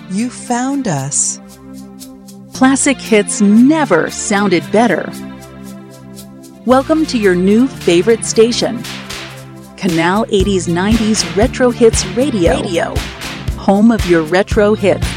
You found us. Classic hits never sounded better. Welcome to your new favorite station, Canal 80s 90s Retro Hits Radio, home of your retro hits.